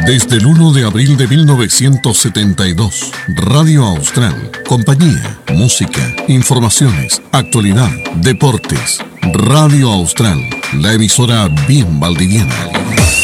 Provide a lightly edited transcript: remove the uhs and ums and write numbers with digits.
Desde el 1 de abril de 1972, Radio Austral, compañía, música, informaciones, actualidad, deportes. Radio Austral, la emisora bien valdiviana.